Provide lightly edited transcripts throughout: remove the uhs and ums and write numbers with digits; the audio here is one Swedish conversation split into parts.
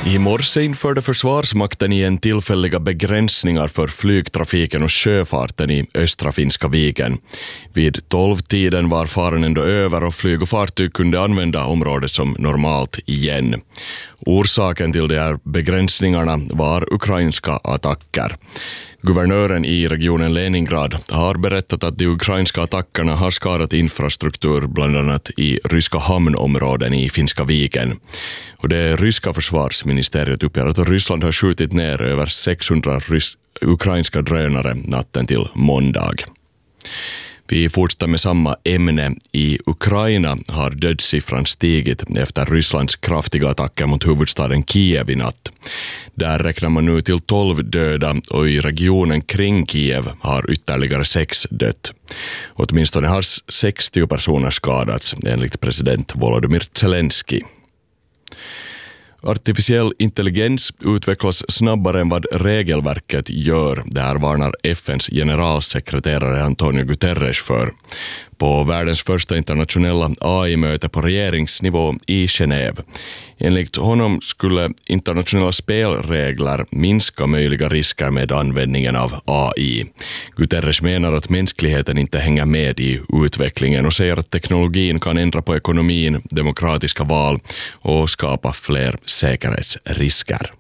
I morse införde Försvarsmakten igen tillfälliga begränsningar för flygtrafiken och sjöfarten i östra Finska viken. Vid 12-tiden var faran ändå över och flyg och fartyg kunde använda området som normalt igen. Orsaken till de här begränsningarna var ukrainska attacker. Guvernören i regionen Leningrad har berättat att de ukrainska attackerna har skadat infrastruktur bland annat i ryska hamnområden i Finska viken. Och det ryska försvarsministeriet uppger att Ryssland har skjutit ner över 600 ukrainska drönare natten till måndag. Vi fortsätter med samma ämne. I Ukraina har dödssiffran stigit efter Rysslands kraftiga attacker mot huvudstaden Kiev i natt. Där räknar man nu till 12 döda och i regionen kring Kiev har ytterligare 6 dött. Åtminstone har 60 personer skadats enligt president Volodymyr Zelensky. Artificiell intelligens utvecklas snabbare än vad regelverket gör. Det här varnar FNs generalsekreterare Antonio Guterres för. På världens första internationella AI-möte på regeringsnivå i Genève. Enligt honom skulle internationella spelregler minska möjliga risker med användningen av AI. Guterres menar att mänskligheten inte hänger med i utvecklingen och säger att teknologin kan ändra på ekonomin, demokratiska val och skapa fler säkerhetsrisker.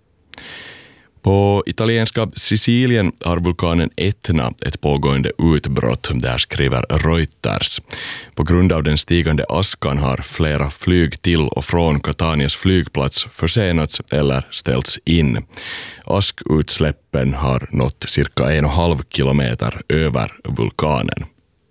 På italienska Sicilien har vulkanen Etna ett pågående utbrott, där skriver Reuters. På grund av den stigande askan har flera flyg till och från Catanias flygplats försenats eller ställts in. Askutsläppen har nått cirka 1,5 kilometer över vulkanen.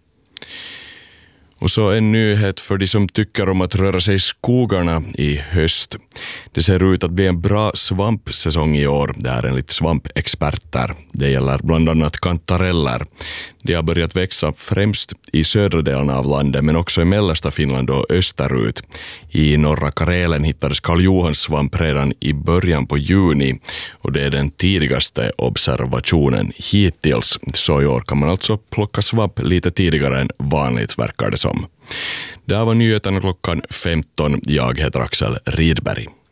Och så en nyhet för de som tycker om att röra sig i skogarna i höst. Det ser ut att bli en bra svampsäsong i år, det är enligt svampexperter. Det gäller bland annat kantareller. De har börjat växa främst i södra delen av landet men också i mellersta Finland och österut. I norra Karelen hittades Karl Johans svamp redan i början på juni och det är den tidigaste observationen hittills. Så i år kan man alltså plocka svamp lite tidigare än vanligt, verkar det som. Det här var nyheterna klockan 15. Jag heter Axel Rydberg.